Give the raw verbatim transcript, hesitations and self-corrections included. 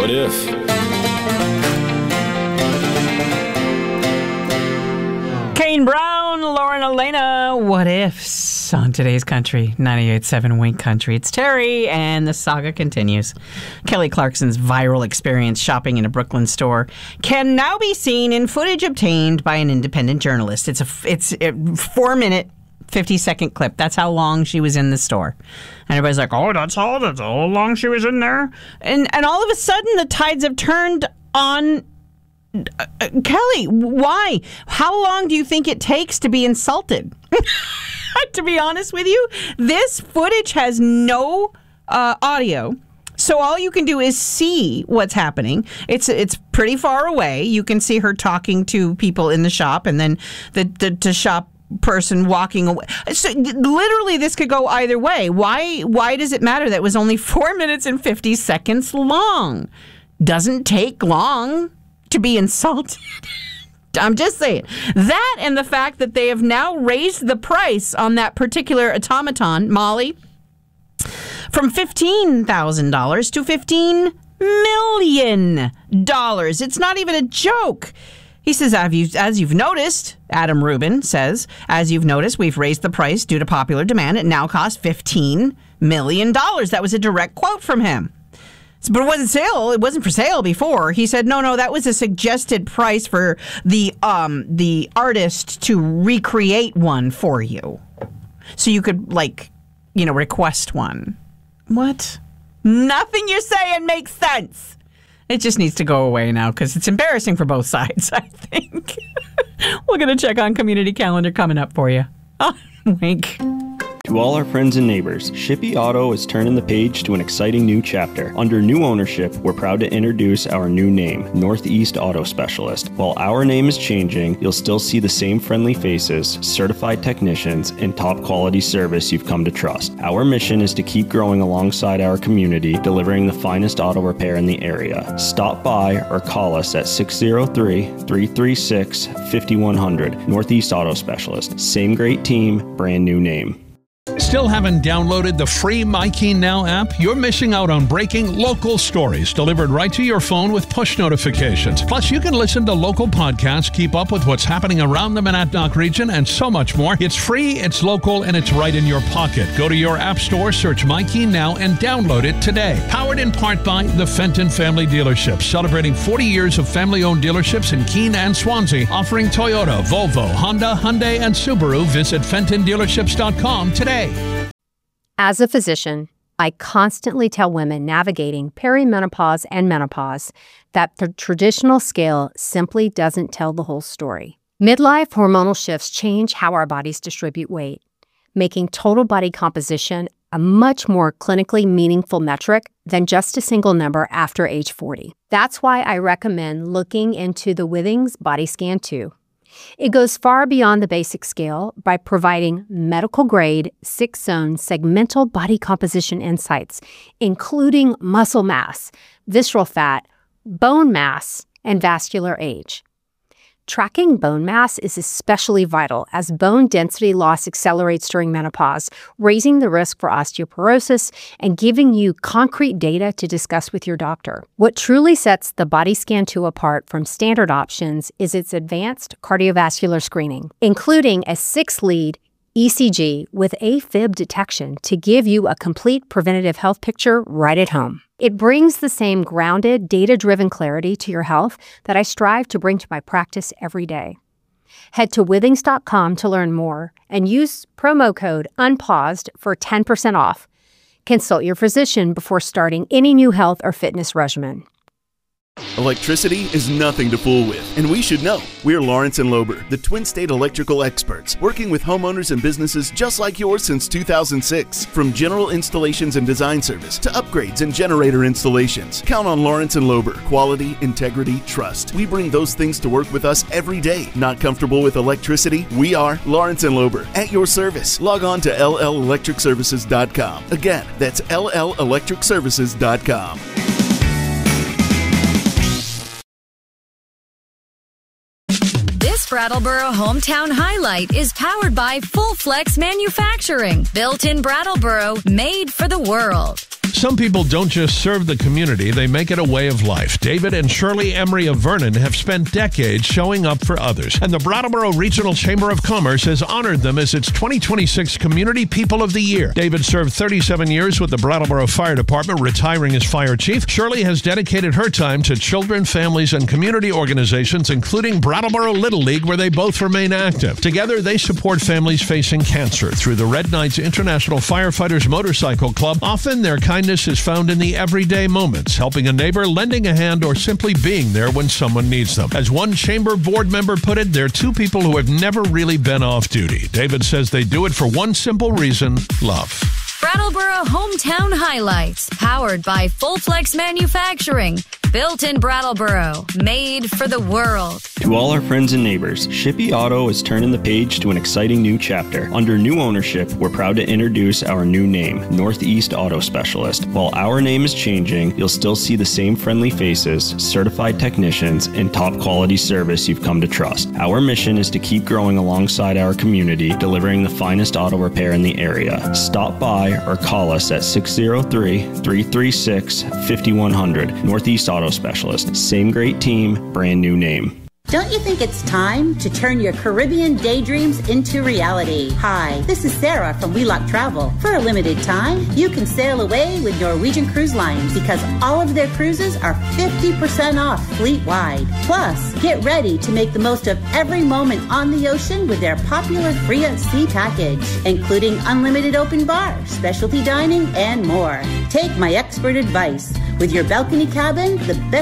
What if? Kane Brown, Lauren Elena, what ifs on today's country, ninety-eight point seven Wink Country. It's Terry, and the saga continues. Kelly Clarkson's viral experience shopping in a Brooklyn store can now be seen in footage obtained by an independent journalist. It's a it's a four-minute, fifty-second clip. That's how long she was in the store. And everybody's like, oh, that's all, that's how long she was in there. And, and all of a sudden, the tides have turned on Uh, uh, Kelly, why? How long do you think it takes to be insulted? To be honest with you, this footage has no uh, audio. So all you can do is see what's happening. It's it's pretty far away. You can see her talking to people in the shop, and then the, the, the shop person walking away. So literally, this could go either way. Why Why does it matter that it was only four minutes and fifty seconds long? Doesn't take long to be insulted. I'm just saying. That and the fact that they have now raised the price on that particular automaton, Molly, from fifteen thousand dollars to fifteen million dollars. It's not even a joke. He says, as you've noticed, Adam Rubin says, as you've noticed, we've raised the price due to popular demand. It now costs fifteen million dollars. That was a direct quote from him. But it wasn't sale. It wasn't for sale before. He said, no, no, that was a suggested price for the um the artist to recreate one for you. So you could, like, you know, request one. What? Nothing you're saying makes sense. It just needs to go away now because it's embarrassing for both sides, I think. We're going to check on community calendar coming up for you. Oh, wink. To all our friends and neighbors, Shippey Auto is turning the page to an exciting new chapter. Under new ownership, we're proud to introduce our new name, Northeast Auto Specialist. While our name is changing, you'll still see the same friendly faces, certified technicians, and top quality service you've come to trust. Our mission is to keep growing alongside our community, delivering the finest auto repair in the area. Stop by or call us at six oh three, three three six, five one zero zero. Northeast Auto Specialist. Same great team, brand new name. Still haven't downloaded the free MyKeen Now app? You're missing out on breaking local stories delivered right to your phone with push notifications. Plus, you can listen to local podcasts, keep up with what's happening around the Monadnock region, and so much more. It's free, it's local, and it's right in your pocket. Go to your app store, search MyKeen Now, and download it today. Powered in part by the Fenton Family Dealerships, celebrating forty years of family-owned dealerships in Keene and Swansea, offering Toyota, Volvo, Honda, Hyundai, and Subaru. Visit fenton dealerships dot com today. As a physician, I constantly tell women navigating perimenopause and menopause that the traditional scale simply doesn't tell the whole story. Midlife hormonal shifts change how our bodies distribute weight, making total body composition a much more clinically meaningful metric than just a single number after age forty. That's why I recommend looking into the Withings Body Scan two. It goes far beyond the basic scale by providing medical-grade, six-zone segmental body composition insights, including muscle mass, visceral fat, bone mass, and vascular age. Tracking bone mass is especially vital as bone density loss accelerates during menopause, raising the risk for osteoporosis and giving you concrete data to discuss with your doctor. What truly sets the Body Scan two apart from standard options is its advanced cardiovascular screening, including a six-lead E C G with AFib detection to give you a complete preventative health picture right at home. It brings the same grounded, data-driven clarity to your health that I strive to bring to my practice every day. Head to withings dot com to learn more and use promo code UNPAUSED for ten percent off. Consult your physician before starting any new health or fitness regimen. Electricity is nothing to fool with, and we should know. We're Lawrence and Lober, the Twin State electrical experts, working with homeowners and businesses just like yours since two thousand six. From general installations and design service to upgrades and generator installations, count on Lawrence and Lober. Quality, integrity, trust. We bring those things to work with us every day. Not comfortable with electricity? We are Lawrence and Lober, at your service. Log on to L L electric services dot com. Again, that's L L electric services dot com. Brattleboro Hometown Highlight is powered by Full Flex Manufacturing. Built in Brattleboro, made for the world. Some people don't just serve the community, they make it a way of life. David and Shirley Emery of Vernon have spent decades showing up for others, and the Brattleboro Regional Chamber of Commerce has honored them as its twenty twenty-six Community People of the Year. David served thirty-seven years with the Brattleboro Fire Department, retiring as fire chief. Shirley has dedicated her time to children, families, and community organizations, including Brattleboro Little League, where they both remain active. Together, they support families facing cancer through the Red Knights International Firefighters Motorcycle Club. Often, their kindness is found in the everyday moments, helping a neighbor, lending a hand, or simply being there when someone needs them. As one chamber board member put it, they're two people who have never really been off duty. David says they do it for one simple reason: love. Brattleboro Hometown Highlights, powered by Full Flex Manufacturing. Built in Brattleboro, made for the world. To all our friends and neighbors, Shippey Auto is turning the page to an exciting new chapter. Under new ownership, we're proud to introduce our new name, Northeast Auto Specialist. While our name is changing, you'll still see the same friendly faces, certified technicians, and top quality service you've come to trust. Our mission is to keep growing alongside our community, delivering the finest auto repair in the area. Stop by or call us at six oh three, three three six, five one zero zero. Northeast Auto Specialist. Same great team, brand new name. Don't you think it's time to turn your Caribbean daydreams into reality? Hi, this is Sarah from Wheelock Travel. For a limited time, you can sail away with Norwegian Cruise Lines because all of their cruises are fifty percent off fleet-wide. Plus, get ready to make the most of every moment on the ocean with their popular Free at Sea package, including unlimited open bar, specialty dining, and more. Take my expert advice. With your balcony cabin, the best